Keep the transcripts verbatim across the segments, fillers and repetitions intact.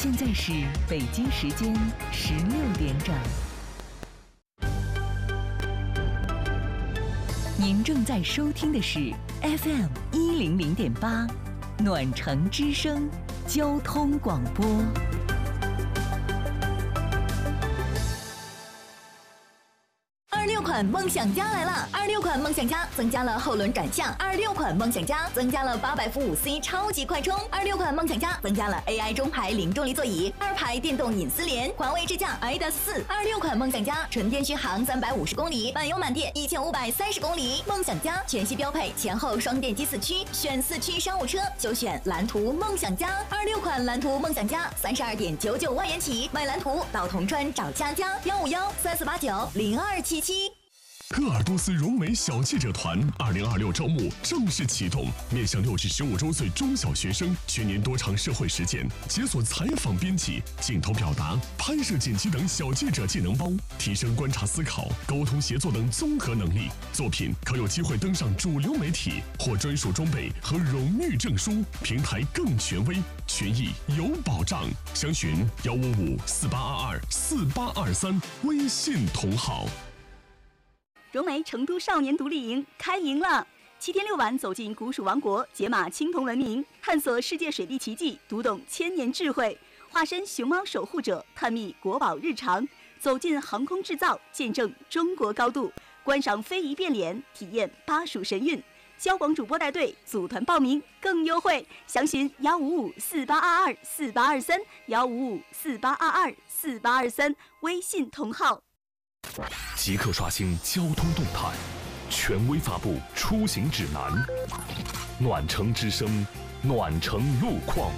现在是北京时间十六点整。您正在收听的是 F M 一零零点八，暖城之声交通广播。 二六款梦想家来了！二六款梦想家增加了后轮转向，二六款梦想家增加了八百伏五 C 超级快充，二六款梦想家增加了 A I 中排零重力座椅，二排电动隐私联，环卫智驾 I D A S 四。二六款梦想家纯电续航三百五十公里，满油满电一千五百三十公里。梦想家全系标配前后双电机四驱，选四驱商务车就选蓝图梦想家。二六款蓝图梦想家三十二点九九万元起，买蓝图到铜川找佳佳，幺五幺三四八九零二七七。 鄂尔多斯融美小记者团二零二六招募正式启动，面向六至十五周岁中小学生，全年多场社会实践，解锁采访编辑、镜头表达、拍摄剪辑等小记者技能包，提升观察思考、沟通协作等综合能力。作品可有机会登上主流媒体，获专属装备和荣誉证书，平台更权威，权益有保障。详询幺五五四八二二四八二三，微信同号。 融媒成都少年独立营开营了！七天六晚走进古蜀王国，解码青铜文明，探索世界水利奇迹，读懂千年智慧，化身熊猫守护者，探秘国宝日常，走进航空制造，见证中国高度，观赏非遗变脸，体验巴蜀神韵。交广主播带队，组团报名更优惠，详询幺五五四八二二四八二三幺五五四八二二四八二三，微信同号。 即刻刷新交通动态，权威发布出行指南。暖城之声，暖城路况。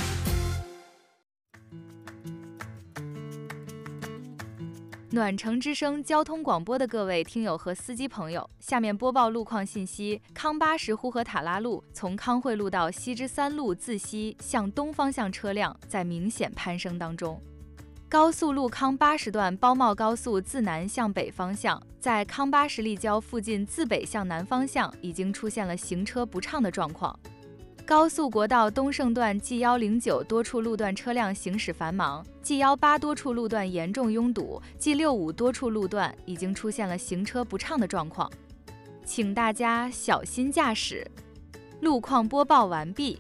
暖城之声交通广播的各位听友和司机朋友，下面播报路况信息。康巴什呼和塔拉路从康惠路到西支三路自西向东方向车辆在明显攀升当中。高速路康巴什段包茂高速自南向北方向，在康巴什立交附近自北向南方向已经出现了行车不畅的状况。高速国道东胜段 G 一零九多处路段车辆行驶繁忙， G 一八多处路段严重拥堵， G 六五多处路段已经出现了行车不畅的状况，请大家小心驾驶。路况播报完毕。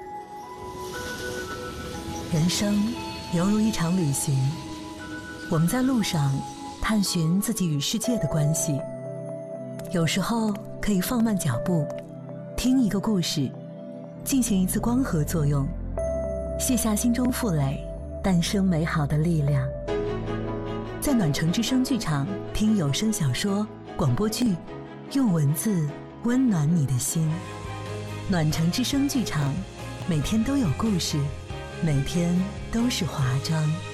人生犹如一场旅行，我们在路上探寻自己与世界的关系，有时候可以放慢脚步，听一个故事，进行一次光合作用，卸下心中负累，诞生美好的力量。在暖城之声剧场听有声小说、广播剧，用文字温暖你的心。暖城之声剧场，每天都有故事，每天都是华章。